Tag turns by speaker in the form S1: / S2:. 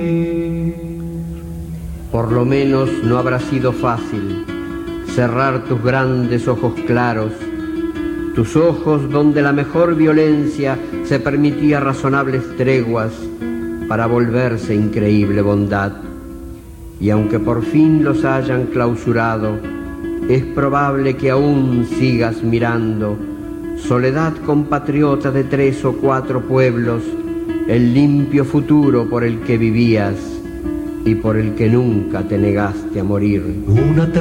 S1: Por lo menos no habrá sido fácil cerrar tus grandes ojos claros, tus ojos donde la mejor violencia se permitía razonables treguas para volverse increíble bondad. Y aunque por fin los hayan clausurado, es probable que aún sigas mirando, soledad compatriota de 3 o 4 pueblos, el limpio futuro por el que vivías y por el que nunca te negaste a morir.